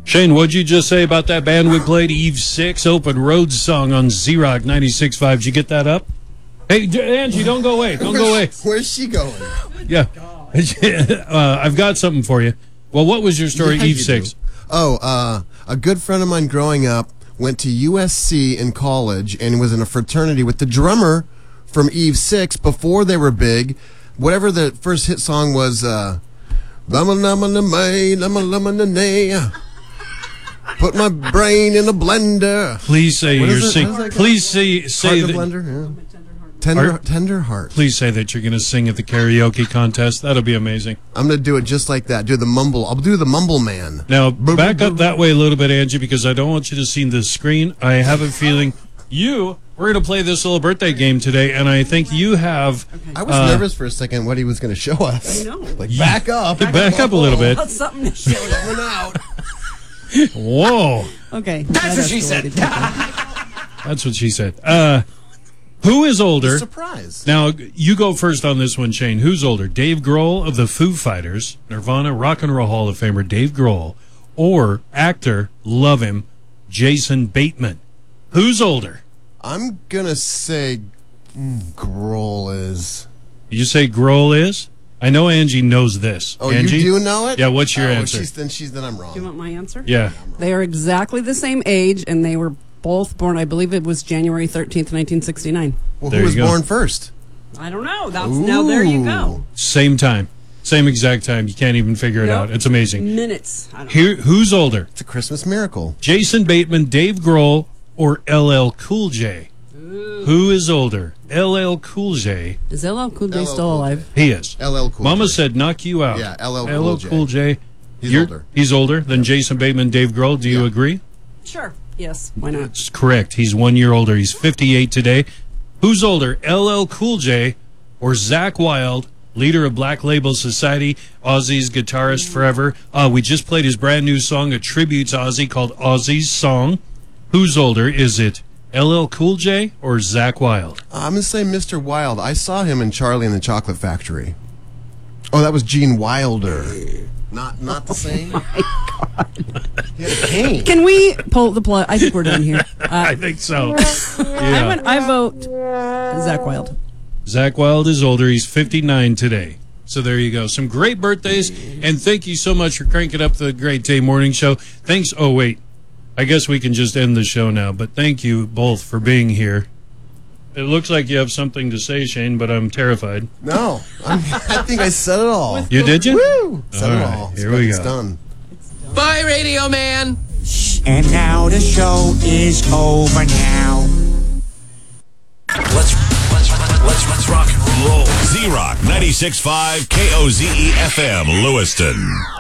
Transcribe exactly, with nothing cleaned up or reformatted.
Shane, what'd you just say about that band we played, Eve Six, Open Road song on Z-Rock ninety-six point five? Did you get that up? Hey, Angie, don't go away. Don't go away. Where's she going? Yeah. uh, I've got something for you. Well, what was your story, Yeah, Eve you Six? do. Oh, uh, a good friend of mine growing up went to U S C in college and was in a fraternity with the drummer from Eve Six before they were big. Whatever the first hit song was, uh, Lama Lama Lama Lama Lama Lama. Put my brain in a blender. Please say What you're is it? singing. What is that Please say say Heart in that. a blender. Yeah. Tender, Are- tender heart. Please say that you're going to sing at the karaoke contest. That'll be amazing. I'm gonna do it just like that. Do the mumble. I'll do the mumble man. Now back up that way a little bit, Angie, because I don't want you to see the screen. I have a feeling you. We're going to play this little birthday game today, and I think you have. I was uh, nervous for a second what he was going to show us. I know. Like back up, Back up a little bit. That's something to show you. Coming out. Whoa. Okay. That's what she said. That's what she said. Uh, who is older? Surprise. Now, you go first on this one, Shane. Who's older? Dave Grohl of the Foo Fighters, Nirvana Rock and Roll Hall of Famer Dave Grohl, or actor, love him, Jason Bateman? Who's older? I'm gonna say Grohl is. You say Grohl is? I know Angie knows this. Oh, Angie? you do know it? Yeah, what's your oh, answer? She's, then she's then I'm wrong. Do you want my answer? Yeah. They are exactly the same age, and they were both born, I believe it was January thirteenth, nineteen sixty-nine. Well, There who you was go. born first? I don't know. That's now there you go. Same time. Same exact time. You can't even figure it Nope. out. It's amazing. Minutes. I don't know. Here, who's older? It's a Christmas miracle. Jason Bateman, Dave Grohl, or L L Cool J? Who is older? L L Cool J. Is L L Cool J L L still Cool alive? He is. L L Cool Mama J. said knock you out. Yeah, L L Cool L L J. Cool J. He's You're- older. He's older than Jason Bateman, Dave Grohl. Do you Yeah. agree? Sure. Yes. Why not? That's correct. He's one year older. He's fifty-eight today. Who's older, L L Cool J or Zakk Wylde, leader of Black Label Society, Ozzy's guitarist forever? Uh, we just played his brand new song, a tribute to Ozzy called Ozzy's Song. Who's older? Is it L L Cool J or Zakk Wylde? I'm gonna say Mister Wilde. I saw him in Charlie and the Chocolate Factory. Oh, that was Gene Wilder. Not not the same. Oh my God. He had a cane. Can we pull the plug? I think we're done here. Uh, I think so. I, Yeah. went, I vote Zakk Wylde. Zakk Wylde is older. He's fifty-nine today. So there you go. Some great birthdays. And thank you so much for cranking up the Great Day Morning Show. Thanks. Oh, wait. I guess we can just end the show now. But thank you both for being here. It looks like you have something to say, Shane, but I'm terrified. No, I'm, I think I said it all. You did, you? Woo! Said All it right, all. here It's- we it's go. done. Bye, Radio Man. And now the show is over now. Let's let's let's let's rock and roll. Z-Rock ninety-six point five K O Z E F M Lewiston.